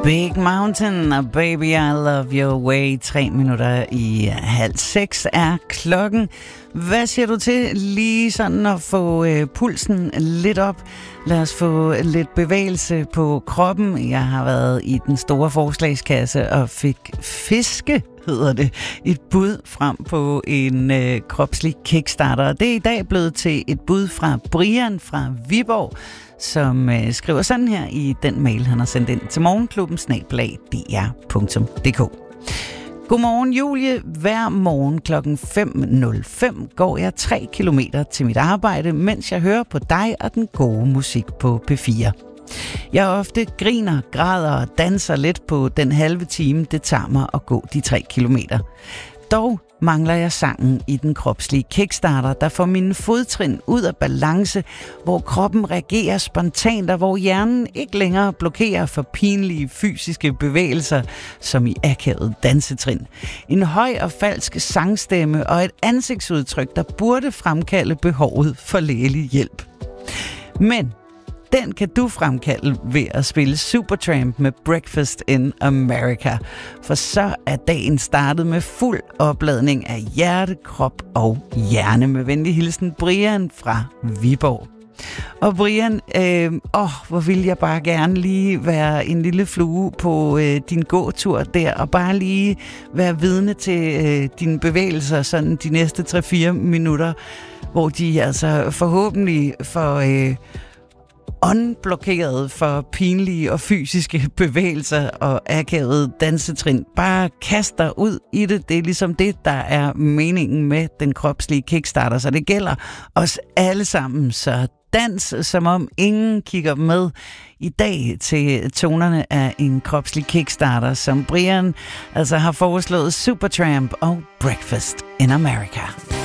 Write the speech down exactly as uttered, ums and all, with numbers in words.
Big Mountain og Baby I Love Your Way. Tre minutter i halv seks er klokken. Hvad siger du til lige sådan at få øh, pulsen lidt op? Lad os få lidt bevægelse på kroppen. Jeg har været i den store forslagskasse og fik fiske, hedder det, et bud frem på en øh, kropslig kickstarter. Det er i dag blevet til et bud fra Brian fra Viborg, som øh, skriver sådan her i den mail, han har sendt ind til morgenklubben snabel-a d r punktum d k. Godmorgen, Julie. Hver morgen klokken fem nul fem går jeg tre kilometer til mit arbejde, mens jeg hører på dig og den gode musik på P fire. Jeg ofte griner, græder og danser lidt på den halve time, det tager mig at gå de tre kilometer. Dog mangler jeg sangen i den kropslige kickstarter, der får mine fodtrin ud af balance, hvor kroppen reagerer spontant, og hvor hjernen ikke længere blokerer for pinlige fysiske bevægelser, som i akavet dansetrin. En høj og falsk sangstemme og et ansigtsudtryk, der burde fremkalde behovet for lægelig hjælp. Men den kan du fremkalde ved at spille Supertramp med Breakfast in America. For så er dagen startet med fuld opladning af hjerte, krop og hjerne. Med venlig hilsen, Brian fra Viborg. Og Brian, øh, åh, hvor vil jeg bare gerne lige være en lille flue på øh, din gåtur der, og bare lige være vidne til øh, dine bevægelser sådan de næste tre fire minutter, hvor de altså forhåbentlig får Øh, unblokeret for pinlige og fysiske bevægelser og akavede dansetrin. Bare kast dig ud i det. Det er ligesom det, der er meningen med den kropslige kickstarter. Så det gælder os alle sammen. Så dans, som om ingen kigger med i dag til tonerne af en kropslig kickstarter, som Brian altså har foreslået Supertramp og Breakfast in America.